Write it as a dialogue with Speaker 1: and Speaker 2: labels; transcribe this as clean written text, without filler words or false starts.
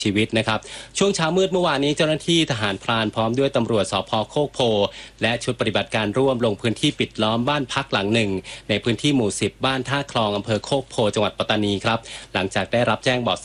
Speaker 1: ชีวิตนะครับช่วงเช้ามืดเมื่อวานนี้เจ้าหน้าที่ทหารพรานพร้อมด้วยตำรวจสภ.โคกโพและชุดปฏิบัติการร่วมลงพื้นที่ปิดล้อมบ้านพักหลังหนึ่งในพื้นที่หมู่ 10บ้านท่าคลองอำเภอโคกโพจังหวัดปัตตานีครับหลังจากได้รับแจ้งเบาะแส